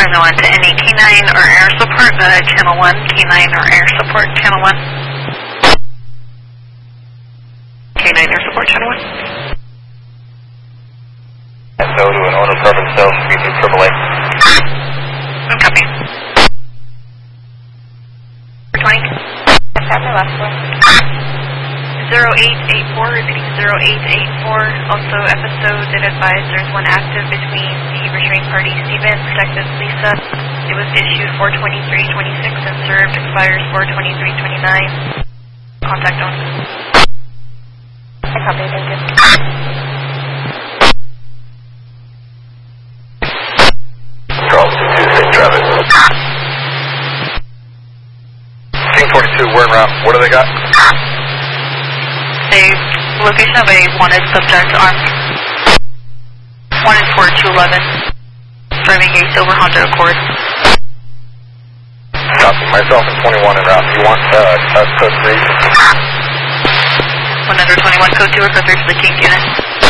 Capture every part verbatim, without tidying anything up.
Channel one to any K nine or air support, uh, Channel one, K nine or air support, Channel one. K nine air support, Channel one. So to an auto carbon cell, speed to triple A. Copy. twenty. That's my last one. zero eight eight four, repeating zero eight eight four. Also, episode did advise there's one active between the restraint party Steven, protected Lisa. It was issued four twenty-three twenty-six and served, expires four twenty-three twenty-nine. Contact on. I copy, thank you. Charleston two six traffic. Team forty-two, we're en route. What do they got? A location of a wanted subject armed. Wanted for two eleven. Driving a silver Honda Accord. Copy. Myself and twenty-one en route. You want uh, uh, code three? one twenty-one, code two or code three for the King unit.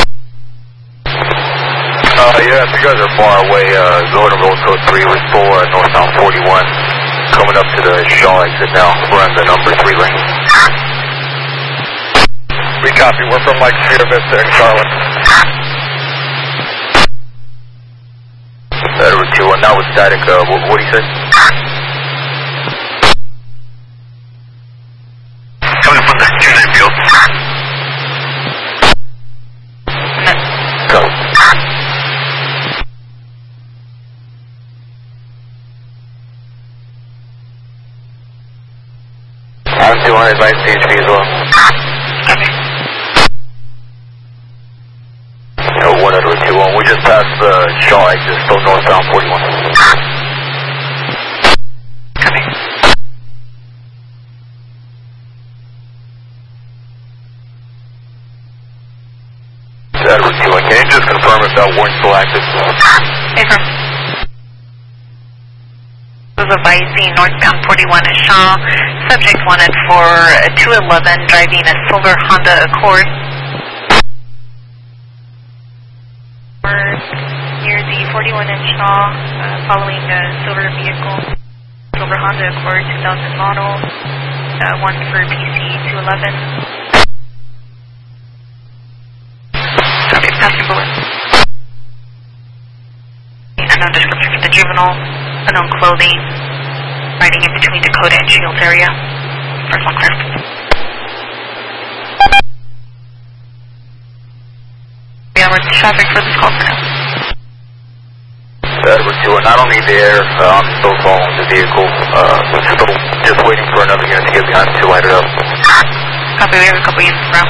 Uh, yeah, if you guys are far away, uh, go to roll code three. We're still uh, northbound forty-one. Coming up to the Shaw exit now. We're on the number three lane. We copy. We're from like Sierra Vista in Charlotte. Edward two one. Now with static. Uh, what, what do you say? Coming from the two nine field. Go. I'm two hundred by C H P as well. Copy. No, one Edward two one. We just passed the Shaw exit, still northbound forty-one. Copy. Edward two one. Can you just confirm if that warrant's still active? Affirm. Was advising northbound forty-one at Shaw. Subject wanted for two eleven, driving a silver Honda Accord. We're near the forty-one in Shaw, uh, following a silver vehicle. Silver Honda Accord, two thousand model. Uh, one for P C two eleven. Copy, passing bullet. Unknown description for the juvenile. Unknown clothing. Riding in between Dakota and Shields area. First one clear. Yeah, we're traffic for this call for now. Edward two, and I don't need the air. Uh, I'm still following the vehicle. Uh, we're still just waiting for another unit to get behind to light it up. Copy, we have a couple units around.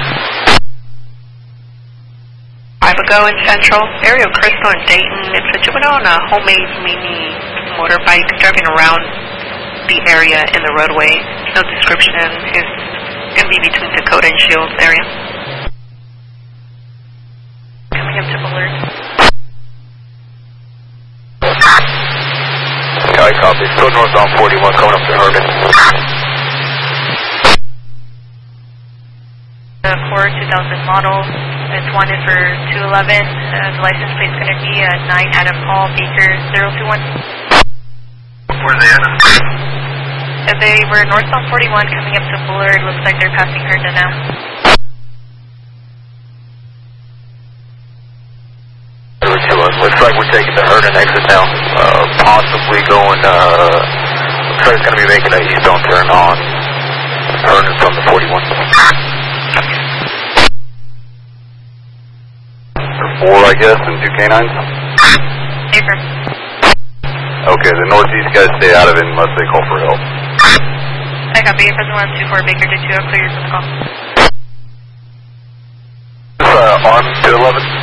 Five ago in Central. Ariel Crystal and Dayton. It's a juvenile on a homemade mini motorbike driving around the area in the roadway. No description. It's going to be between Dakota and Shields area. Coming up to alert. I copy. Still northbound forty-one, coming up to Herman. The Accord two thousand model. It's wanted for two eleven. Uh, the license plate is going to be a nine Adam Hall Baker zero two one. Where are they at? Uh, they were northbound forty-one coming up to Bullard. Looks like they're passing Herndon now. Looks like we're taking the Herndon exit now. Uh, possibly going, uh, looks like it's going to be making an eastbound turn on Herndon from the forty-one. Four, I guess, and two K nines? Paper. Okay, the northeast guys stay out of it unless they call for help. I copy. Present one two four Baker to two. I'll clear you from the call. Uh, arm two eleven.